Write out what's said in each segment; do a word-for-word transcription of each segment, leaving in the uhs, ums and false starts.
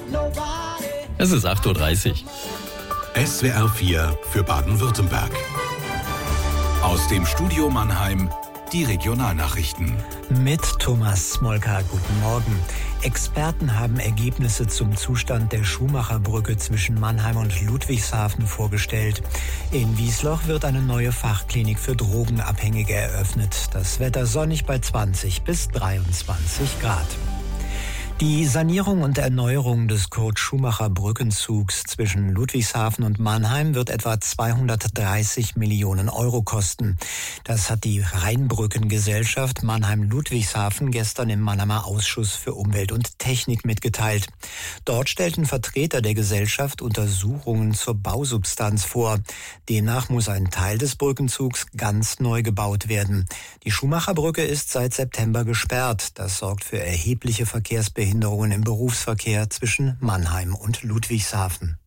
Es ist acht Uhr dreißig. S W R vier für Baden-Württemberg. Aus dem Studio Mannheim die Regionalnachrichten. Mit Thomas Smolka, guten Morgen. Experten haben Ergebnisse zum Zustand der Schumacherbrücke zwischen Mannheim und Ludwigshafen vorgestellt. In Wiesloch wird eine neue Fachklinik für Drogenabhängige eröffnet. Das Wetter sonnig bei zwanzig bis dreiundzwanzig Grad. Die Sanierung und Erneuerung des Kurt-Schumacher-Brückenzugs zwischen Ludwigshafen und Mannheim wird etwa zweihundertdreißig Millionen Euro kosten. Das hat die Rheinbrückengesellschaft Mannheim-Ludwigshafen gestern im Mannheimer Ausschuss für Umwelt und Technik mitgeteilt. Dort stellten Vertreter der Gesellschaft Untersuchungen zur Bausubstanz vor. Demnach muss ein Teil des Brückenzugs ganz neu gebaut werden. Die Schumacherbrücke ist seit September gesperrt. Das sorgt für erhebliche Verkehrsbehinderungen Behinderungen im Berufsverkehr zwischen Mannheim und Ludwigshafen.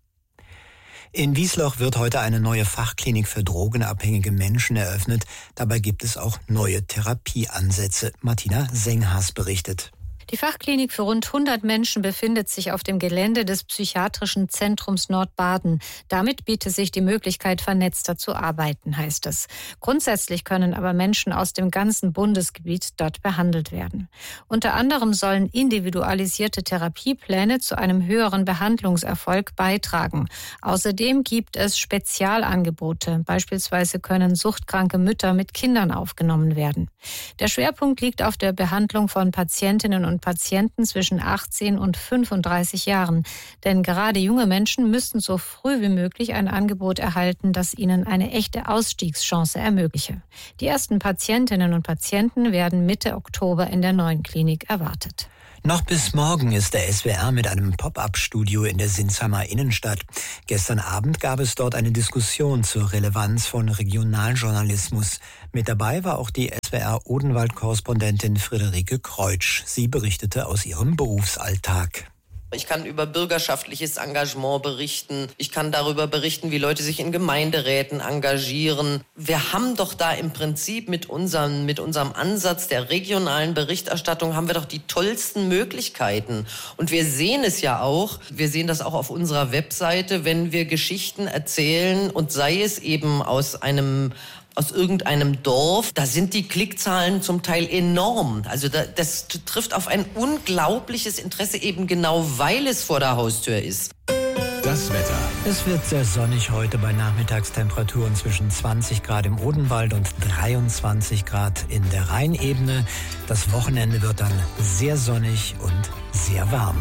In Wiesloch wird heute eine neue Fachklinik für drogenabhängige Menschen eröffnet. Dabei gibt es auch neue Therapieansätze. Martina Senghas berichtet. Die Fachklinik für rund hundert Menschen befindet sich auf dem Gelände des Psychiatrischen Zentrums Nordbaden. Damit bietet sich die Möglichkeit, vernetzter zu arbeiten, heißt es. Grundsätzlich können aber Menschen aus dem ganzen Bundesgebiet dort behandelt werden. Unter anderem sollen individualisierte Therapiepläne zu einem höheren Behandlungserfolg beitragen. Außerdem gibt es Spezialangebote. Beispielsweise können suchtkranke Mütter mit Kindern aufgenommen werden. Der Schwerpunkt liegt auf der Behandlung von Patientinnen und Patienten zwischen achtzehn und fünfunddreißig Jahren. Denn gerade junge Menschen müssten so früh wie möglich ein Angebot erhalten, das ihnen eine echte Ausstiegschance ermögliche. Die ersten Patientinnen und Patienten werden Mitte Oktober in der neuen Klinik erwartet. Noch bis morgen ist der S W R mit einem Pop-up-Studio in der Sinsheimer Innenstadt. Gestern Abend gab es dort eine Diskussion zur Relevanz von Regionaljournalismus. Mit dabei war auch die S W R-Odenwald-Korrespondentin Friederike Kreutsch. Sie berichtete aus ihrem Berufsalltag. Ich kann über bürgerschaftliches Engagement berichten. Ich kann darüber berichten, wie Leute sich in Gemeinderäten engagieren. Wir haben doch da im Prinzip mit unserem, mit unserem Ansatz der regionalen Berichterstattung haben wir doch die tollsten Möglichkeiten. Und wir sehen es ja auch. Wir sehen das auch auf unserer Webseite, wenn wir Geschichten erzählen und sei es eben aus einem aus irgendeinem Dorf, da sind die Klickzahlen zum Teil enorm. Also da, das trifft auf ein unglaubliches Interesse, eben genau weil es vor der Haustür ist. Das Wetter. Es wird sehr sonnig heute bei Nachmittagstemperaturen zwischen zwanzig Grad im Odenwald und dreiundzwanzig Grad in der Rheinebene. Das Wochenende wird dann sehr sonnig und sehr warm.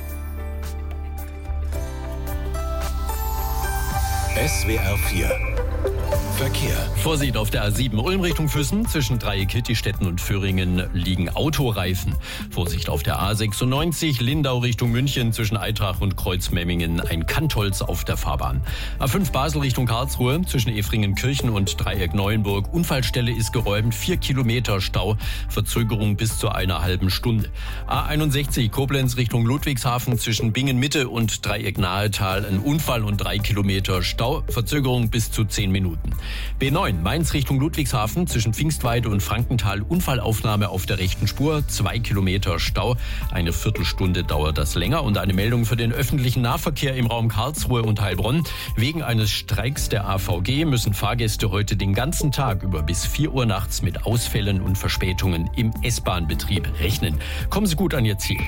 S W R vier Verkehr. Vorsicht auf der A sieben Ulm Richtung Füssen. Zwischen Dreieck-Hittistetten und Föhringen liegen Autoreifen. Vorsicht auf der A sechsundneunzig Lindau Richtung München. Zwischen Eitrach und Kreuzmemmingen ein Kantholz auf der Fahrbahn. A fünf Basel Richtung Karlsruhe. Zwischen Efringen-Kirchen und Dreieck-Neuenburg. Unfallstelle ist geräumt. Vier Kilometer Stau. Verzögerung bis zu einer halben Stunde. A einundsechzig Koblenz Richtung Ludwigshafen. Zwischen Bingen-Mitte und Dreieck-Nahetal ein Unfall und drei Kilometer Stau. Verzögerung bis zu zehn Minuten. B neun Mainz Richtung Ludwigshafen. Zwischen Pfingstweide und Frankenthal Unfallaufnahme auf der rechten Spur. Zwei Kilometer Stau. Eine Viertelstunde dauert das länger. Und eine Meldung für den öffentlichen Nahverkehr im Raum Karlsruhe und Heilbronn. Wegen eines Streiks der A V G müssen Fahrgäste heute den ganzen Tag über bis vier Uhr nachts mit Ausfällen und Verspätungen im S-Bahn-Betrieb rechnen. Kommen Sie gut an Ihr Ziel.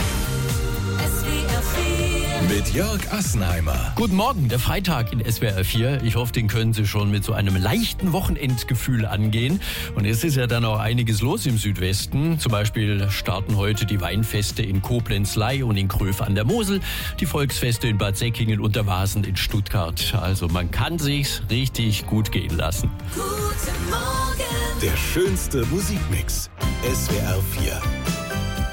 Mit Jörg Assenheimer. Guten Morgen, der Freitag in S W R vier. Ich hoffe, den können Sie schon mit so einem leichten Wochenendgefühl angehen. Und es ist ja dann auch einiges los im Südwesten. Zum Beispiel starten heute die Weinfeste in Koblenz-Ley und in Gröf an der Mosel, die Volksfeste in Bad Säckingen und der Vasen in Stuttgart. Also man kann sich's richtig gut gehen lassen. Guten Morgen. Der schönste Musikmix. S W R vier.